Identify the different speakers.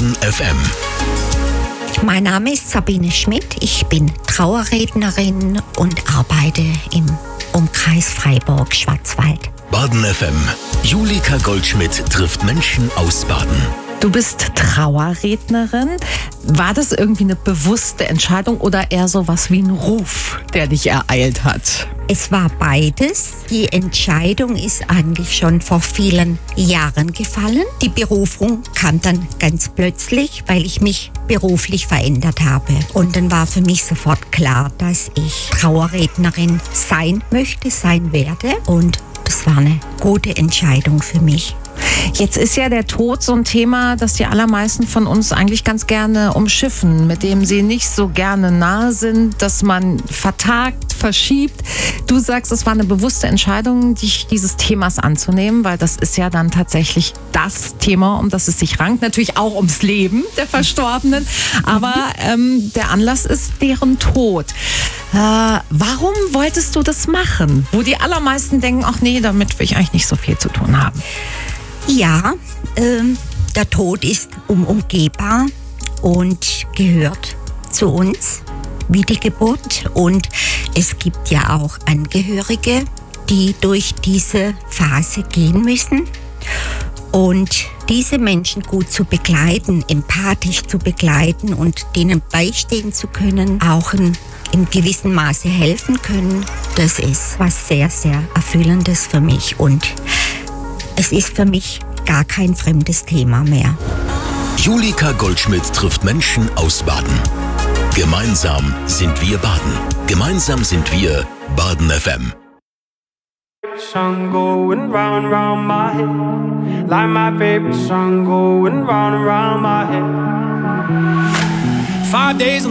Speaker 1: Baden FM.
Speaker 2: Mein Name ist Sabine Schmidt. Ich bin Trauerrednerin und arbeite im Umkreis Freiburg-Schwarzwald.
Speaker 1: Baden FM. Julika Goldschmidt trifft Menschen aus Baden.
Speaker 3: Du bist Trauerrednerin. War das irgendwie eine bewusste Entscheidung oder eher sowas wie ein Ruf, der dich ereilt hat?
Speaker 2: Es war beides. Die Entscheidung ist eigentlich schon vor vielen Jahren gefallen. Die Berufung kam dann ganz plötzlich, weil ich mich beruflich verändert habe. Und dann war für mich sofort klar, dass ich Trauerrednerin sein möchte, sein werde. Und das war eine gute Entscheidung für mich.
Speaker 3: Jetzt ist ja der Tod so ein Thema, das die allermeisten von uns eigentlich ganz gerne umschiffen, mit dem sie nicht so gerne nahe sind, dass man vertagt, verschiebt. Du sagst, es war eine bewusste Entscheidung, dich dieses Themas anzunehmen, weil das ist ja dann tatsächlich das Thema, um das es sich rankt. Natürlich auch ums Leben der Verstorbenen, aber der Anlass ist deren Tod. Warum wolltest du das machen? Wo die allermeisten denken, ach nee, damit will ich eigentlich nicht so viel zu tun haben.
Speaker 2: Ja, der Tod ist unumgehbar und gehört zu uns wie die Geburt. Und es gibt ja auch Angehörige, die durch diese Phase gehen müssen. Und diese Menschen gut zu begleiten, empathisch zu begleiten und denen beistehen zu können, auch in gewissem Maße helfen können, das ist was sehr, sehr Erfüllendes für mich. Und es ist für mich gar kein fremdes Thema mehr.
Speaker 1: Julika Goldschmidt trifft Menschen aus Baden. Gemeinsam sind wir Baden. Gemeinsam sind wir Baden FM.
Speaker 4: Sun going round and round my head, like my favorite song going round and round my head. 5 days